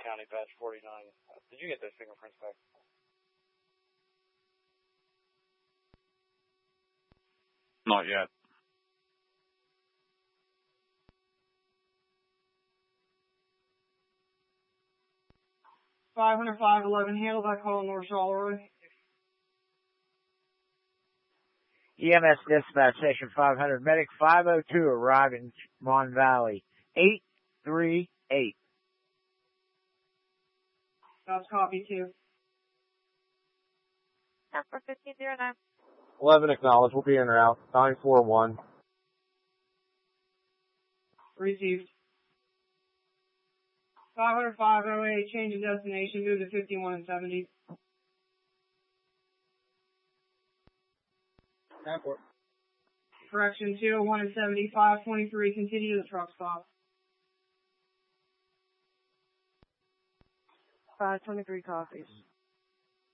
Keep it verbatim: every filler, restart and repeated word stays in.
County, batch forty-nine. Uh, did you get those fingerprints back? Not yet. five hundred five eleven, handle that call, North Charleroi. E M S dispatch station five hundred, medic five oh two arriving Mon Valley, eight three eight. That's copy two. Number fifteen zero nine. eleven acknowledged, we'll be in route, nine four one. Received. five hundred five oh eight, change of destination, move to fifty-one and seventy. Airport. Correction, two oh one and seventy, five twenty-three, continue to the truck stop. five twenty-three copies.